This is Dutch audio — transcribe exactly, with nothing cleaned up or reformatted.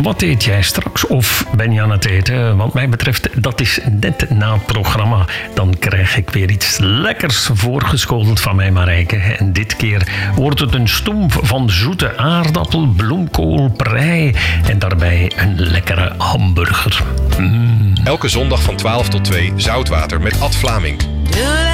Wat eet jij straks? Of ben je aan het eten? Wat mij betreft, dat is net na het programma. Dan krijg ik weer iets lekkers voorgeschoteld van mij, Marijke. En dit keer wordt het een stoem van zoete aardappel, bloemkool, prei en daarbij een lekkere hamburger. Mm. Elke zondag van twaalf tot twee Zoutwater met Ad Vlaming.